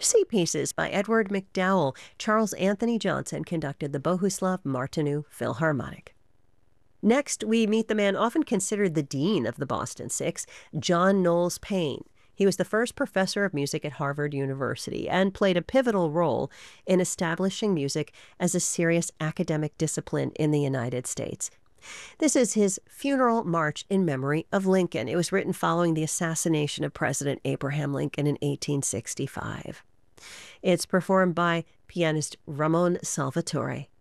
Marcy pieces by Edward McDowell. Charles Anthony Johnson conducted the Bohuslav Martinu Philharmonic. Next, we meet the man often considered the dean of the Boston Six, John Knowles Paine. He was the first professor of music at Harvard University and played a pivotal role in establishing music as a serious academic discipline in the United States. This is his funeral march in memory of Lincoln. It was written following the assassination of President Abraham Lincoln in 1865. It's performed by pianist Ramon Salvatore.